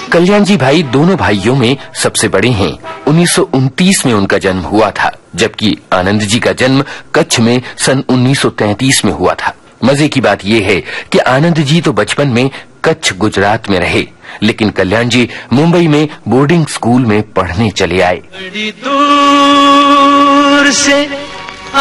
कल्याण जी भाई दोनों भाइयों में सबसे बड़े हैं। 1929 में उनका जन्म हुआ था, जबकि आनंद जी का जन्म कच्छ में सन 1933 में हुआ था। मजे की बात यह है कि आनंद जी तो बचपन में कच्छ गुजरात में रहे, लेकिन कल्याण जी मुंबई में बोर्डिंग स्कूल में पढ़ने चले आए। बड़ी दूर से